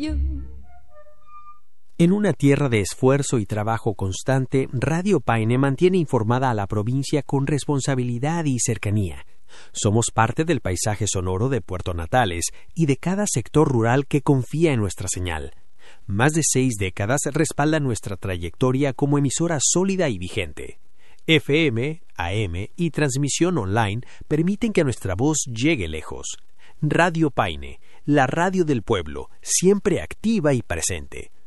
En una tierra de esfuerzo y trabajo constante, Radio Paine mantiene informada a la provincia con responsabilidad y cercanía. Somos parte del paisaje sonoro de Puerto Natales y de cada sector rural que confía en nuestra señal. Más de 6 décadas respaldan nuestra trayectoria como emisora sólida y vigente. FM, AM y transmisión online permiten que nuestra voz llegue lejos. Radio Paine, la radio del pueblo, siempre activa y presente.